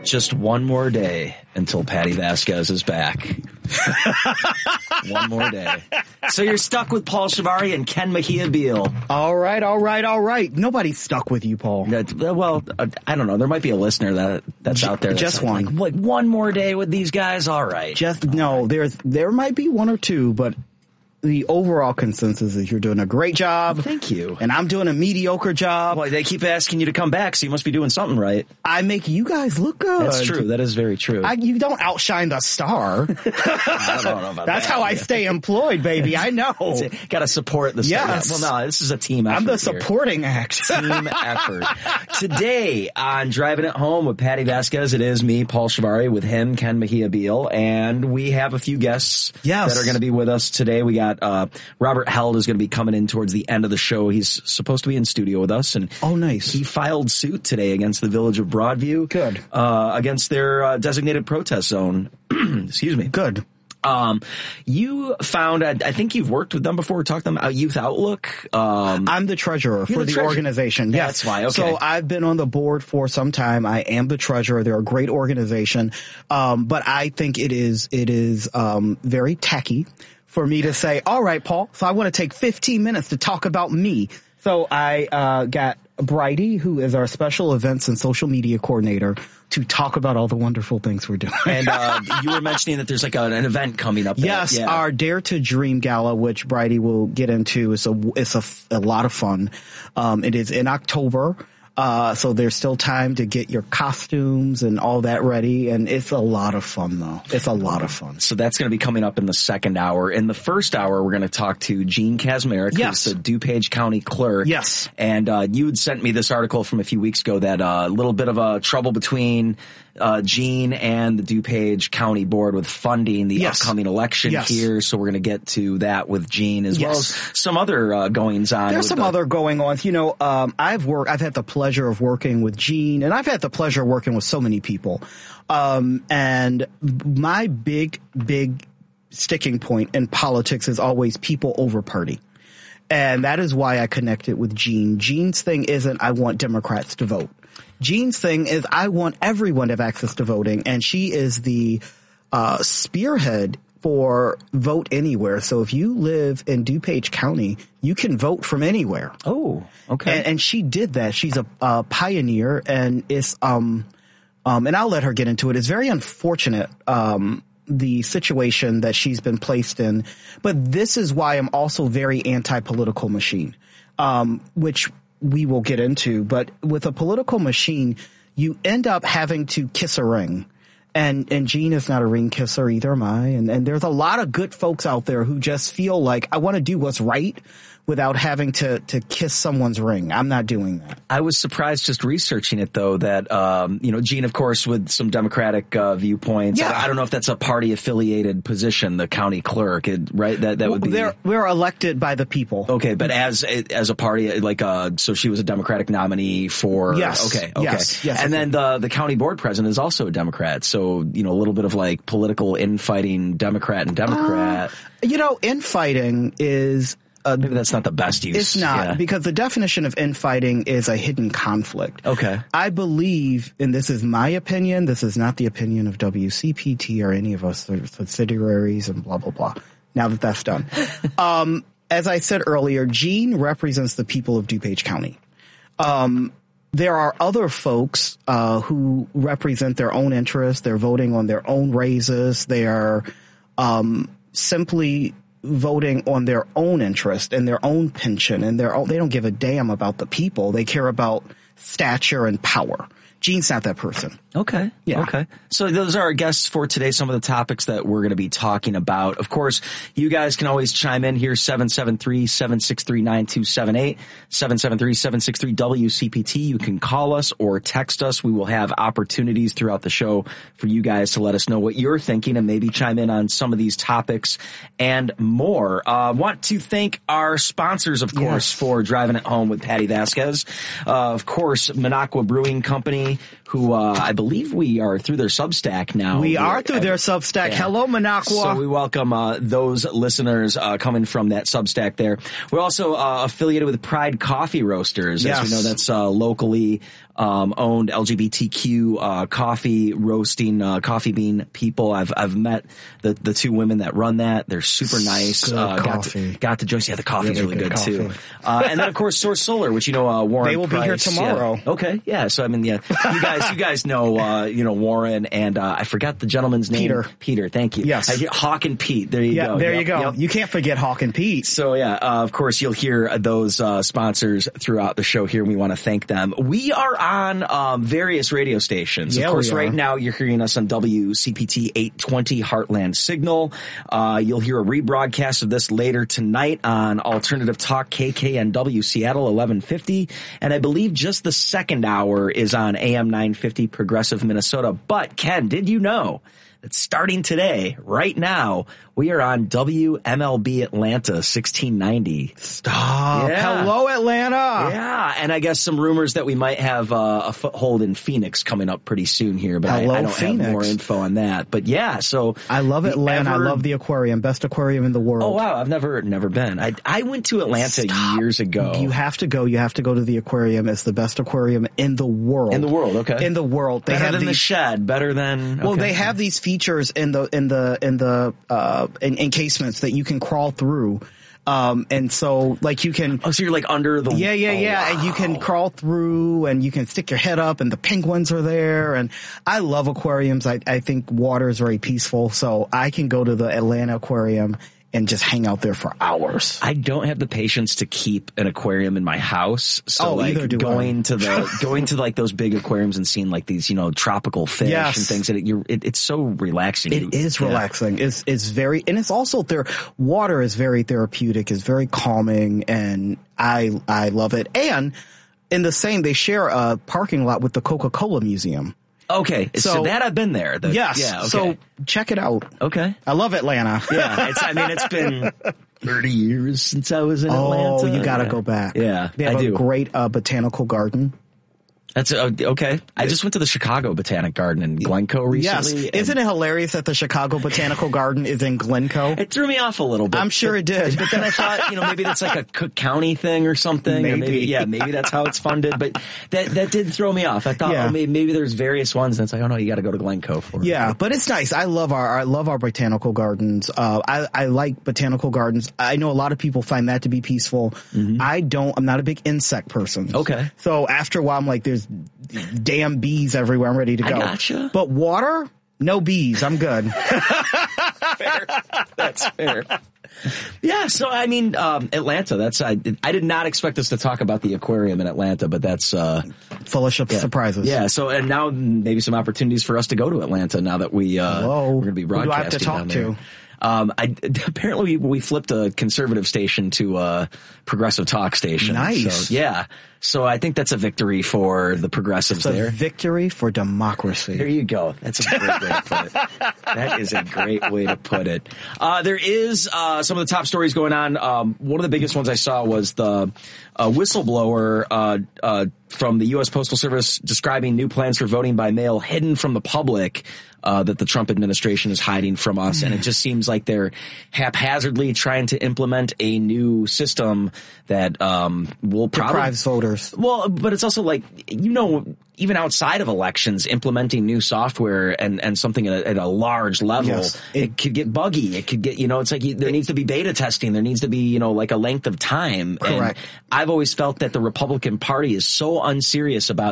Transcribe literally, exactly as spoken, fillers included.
Just one more day until Patty Vasquez is back. One more day. So you're stuck with Paul Shivari and Ken Mejia Beal. All right, all right, all right. Nobody's stuck with you, Paul. That, well, I don't know. There might be a listener that that's out there. That's just one. Like, like one more day with these guys. All right. Just no. There's there might be one or two, but the overall consensus is you're doing a great job. Thank you. And I'm doing a mediocre job. Well, they keep asking you to come back, so you must be doing something right. I make you guys look good. That's true. That is very true. I, you don't outshine the star. I don't know about That's that. how I stay employed, baby. I know. Got to support the star. Yes. Well, no, this is a team effort. I'm the here. supporting act. Team effort. Today on Driving It Home with Patty Vasquez, it is me, Paul Shivari, with him, Ken Mejia Beal, and we have a few guests yes. that are going to be with us today. We got uh, Robert Held is going to be coming in towards the end of the show. He's supposed to be in studio with us, and oh, nice. He filed suit today against the Village of Broadview. Good. Uh, against their uh, designated protest zone. Excuse me. Good. Um, you found, I, I think you've worked with them before, talked to them about Youth Outlook. Um, I'm the treasurer for the, the treasurer. organization. Yeah, Yes. that's why. Okay. So I've been on the board for some time. I am the treasurer. They're a great organization. Um, but I think it is, it is, um, very tacky for me to say, all right, Paul, so I want to take fifteen minutes to talk about me. So I, uh, got Bridie, who is our special events and social media coordinator, to talk about all the wonderful things we're doing. And uh, you were mentioning that there's like a, an event coming up. Yes, that, yeah. our Dare to Dream Gala, which Bridie will get into, is a it's a, a lot of fun. Um, it is in October. Uh, so there's still time to get your costumes and all that ready. And it's a lot of fun, though. It's a lot of fun. So that's going to be coming up in the second hour. In the first hour, we're going to talk to Gene Kazmarek, yes. who's the DuPage County clerk. Yes. And uh, you had sent me this article from a few weeks ago that a uh, little bit of a trouble between uh, Gene and the DuPage County Board with funding the yes. upcoming election yes. here. So we're going to get to that with Gene as yes. well as some other uh, goings on. There's some the- other going on. You know, um, I've worked, I've had the pleasure of working with Gene, and I've had the pleasure of working with so many people. Um, and my big, big sticking point in politics is always people over party. And that is why I connected with Gene. Gene's thing isn't I want Democrats to vote. Gene's thing is I want everyone to have access to voting, and she is the uh, spearhead for Vote Anywhere. So if you live in DuPage County, you can vote from anywhere. Oh, okay. And, and she did that. She's a, a pioneer, and it's um um and I'll let her get into it. It's very unfortunate um the situation that she's been placed in, but this is why I'm also very anti-political machine, um which we will get into. But with a political machine, you end up having to kiss a ring. And, and Gene is not a ring kisser, either am I. And, and there's a lot of good folks out there who just feel like I want to do what's right without having to, to kiss someone's ring. I'm not doing that. I was surprised just researching it, though, that, um, you know, Gene, of course, with some Democratic uh, viewpoints. Yeah. I, I don't know if that's a party-affiliated position, the county clerk, it, right? That that would be. They're, we're elected by the people. Okay, but as as a party, like, uh, so she was a Democratic nominee for. Yes. Okay, okay. Yes, yes, and then the, the county board president is also a Democrat. So, you know, a little bit of like political infighting, Democrat and Democrat. Uh, you know, infighting is. Uh, Maybe that's not the best use. It's not, yeah. because the definition of infighting is a hidden conflict. Okay. I believe, and this is my opinion, this is not the opinion of W C P T or any of us subsidiaries and blah, blah, blah. Now that that's done. um, as I said earlier, Gene represents the people of DuPage County. Um, there are other folks uh, who represent their own interests. They're voting on their own raises. They are um, simply voting on their own interest and their own pension, and their own, they don't give a damn about the people. They care about stature and power. Gene's not that person. Okay. Yeah. Okay. So those are our guests for today, some of the topics that we're going to be talking about. Of course, you guys can always chime in here, seven seven three, seven six three, nine two seven eight, seven seven three, seven six three, W C P T. You can call us or text us. We will have opportunities throughout the show for you guys to let us know what you're thinking and maybe chime in on some of these topics and more. Uh, want to thank our sponsors, of course, yes. for Driving It Home with Patty Vasquez. Uh, of course, Minocqua Brewing Company, who uh, I believe believe we are through their Substack now. We We're, are through their Substack. Yeah. Hello, Minocqua. So we welcome uh, those listeners uh, coming from that Substack there. We're also uh, affiliated with Pride Coffee Roasters. Yes. As we know, that's uh, locally um, owned L G B T Q uh, coffee roasting uh, coffee bean people. I've I've met the the two women that run that. They're super nice. Good uh, got coffee. to, got to join. Yeah, the coffee's really really, good good, too. Uh, and then of course Source Solar, which you know uh, Warren. They will Price, be here tomorrow. Yeah. Okay, yeah. So I mean, yeah, you guys, you guys know, uh, you know Warren and uh, I forgot the gentleman's name. Peter. Peter, thank you. Yes. I, Hawk and Pete. There you yeah, go. There yep, you go. Yep. You can't forget Hawk and Pete. So yeah, uh, of course you'll hear those uh, sponsors throughout the show here. We want to thank them. We are on um, various radio stations. Yeah, of course, we are. right now you're hearing us on W C P T eight twenty Heartland Signal. Uh, you'll hear a rebroadcast of this later tonight on Alternative Talk K K N W Seattle eleven fifty. And I believe just the second hour is on A M nine fifty Progressive Minnesota. But Ken, did you know that starting today, right now, we are on W M L B Atlanta sixteen ninety. Stop. Yeah. Hello, Atlanta. Yeah, and I guess some rumors that we might have uh, a foothold in Phoenix coming up pretty soon here, but I, Hello, I don't Phoenix. have more info on that. But yeah, so I love Atlanta. ever, I love the aquarium. Best aquarium in the world. Oh wow, I've never never been. I I went to Atlanta Stop. years ago. You have to go. You have to go to the aquarium. It's the best aquarium in the world. In the world, okay. In the world. They better have than these, the Shed. Better than Well, okay. they have these features in the in the in the uh in, encasements that you can crawl through. Um, and so like you can, Oh, so you're like under the, yeah, yeah, oh, yeah. wow. And you can crawl through and you can stick your head up and the penguins are there. And I love aquariums. I, I think water is very peaceful. So I can go to the Atlanta aquarium and just hang out there for hours. I don't have the patience to keep an aquarium in my house. So Oh, like either do going I. to the, going to like those big aquariums and seeing like these, you know, tropical fish Yes. and things that it, you're, it, it's so relaxing. It is Yeah. relaxing. It's, it's very, and it's also there. Water is very therapeutic. It's very calming and I, I love it. And in the same, they share a parking lot with the Coca-Cola Museum. Okay. So, So- that I've been there. The, Yes. Yeah. Okay. So check it out. okay. I love Atlanta. Yeah. It's, I mean, it's been thirty years since I was in Oh, Atlanta. you got to Yeah. go back. Yeah, They have I a do. great uh, botanical garden. That's uh, okay. I just went to the Chicago Botanic Garden in Glencoe recently. Yes. Isn't it hilarious that the Chicago Botanical Garden is in Glencoe? It threw me off a little bit. I'm sure but, it did. But then I thought, you know, maybe that's like a Cook County thing or something. Or maybe, Maybe. yeah, maybe that's how it's funded. But that that did throw me off. I thought, Yeah. oh, maybe, maybe there's various ones. And it's like, oh no, you got to go to Glencoe for it. Yeah, but it's nice. I love our I love our botanical gardens. Uh, I I like botanical gardens. I know a lot of people find that to be peaceful. I don't. I'm not a big insect person. Okay. So after a while, I'm like, there's damn bees everywhere. I'm ready to I go. gotcha. But water, no bees. I'm good. Fair. That's fair. Yeah, so I mean, um, Atlanta. That's I. I did not expect us to talk about the aquarium in Atlanta, but that's uh, Full of surprises. yeah. So and now maybe some opportunities for us to go to Atlanta now that we uh, Hello. we're going to be Who do broadcasting I have to talk down there. to? Um, I apparently we, we flipped a conservative station to a progressive talk station. Nice. So, yeah. So I think that's a victory for the progressives It's a there. victory for democracy. There you go. That's a great way to put it. That is a great way to put it. Uh, there is uh, some of the top stories going on. Um, one of the biggest ones I saw was the uh, whistleblower uh, uh, from the U S Postal Service describing new plans for voting by mail hidden from the public. Uh, that the Trump administration is hiding from us. And it just seems like they're haphazardly trying to implement a new system that um, will probably Deprives voters. well, but it's also like, you know, even outside of elections, implementing new software and, and something at a, at a large level, Yes. it, It- could get buggy. It could get, you know, it's like you, there needs to be beta testing. There needs to be, you know, like a length of time. Correct. And I've always felt that the Republican Party is so unserious about